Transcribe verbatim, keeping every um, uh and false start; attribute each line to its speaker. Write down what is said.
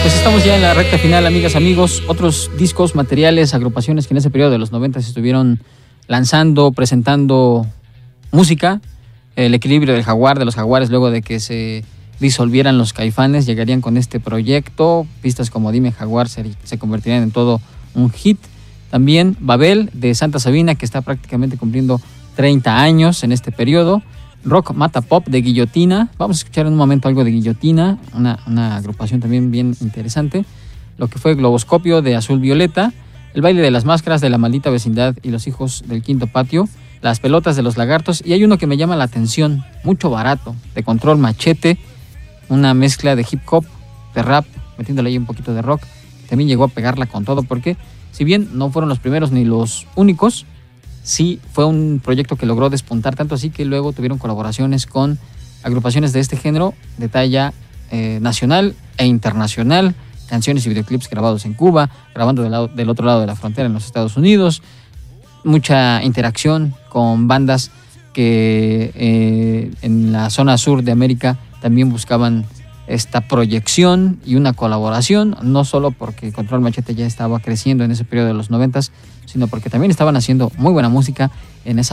Speaker 1: Pues estamos ya en la recta final, amigas, amigos. Otros discos, materiales, agrupaciones que en ese periodo de los noventa estuvieron lanzando, presentando música. El equilibrio del Jaguar, de los Jaguares, luego de que se disolvieran los Caifanes, llegarían con este proyecto. Pistas como Dime Jaguar se, se convertirían en todo un hit. También Babel, de Santa Sabina, que está prácticamente cumpliendo treinta años en este periodo. Rock Mata Pop, de Guillotina. Vamos a escuchar en un momento algo de Guillotina, una, una agrupación también bien interesante. Lo que fue Globoscopio, de Azul Violeta. El Baile de las Máscaras, de La Maldita Vecindad y Los Hijos del Quinto Patio. Las Pelotas, de Los Lagartos. Y hay uno que me llama la atención, Mucho Barato, de Control Machete. Una mezcla de hip hop, de rap, metiéndole ahí un poquito de rock. También llegó a pegarla con todo, porque si bien no fueron los primeros ni los únicos, sí fue un proyecto que logró despuntar, tanto así que luego tuvieron colaboraciones con agrupaciones de este género de talla eh, nacional e internacional, canciones y videoclips grabados en Cuba, grabando del, lado, del otro lado de la frontera en los Estados Unidos, mucha interacción con bandas que eh, en la zona sur de América también buscaban esta proyección y una colaboración, no solo porque Control Machete ya estaba creciendo en ese periodo de los noventas, sino porque también estaban haciendo muy buena música en esa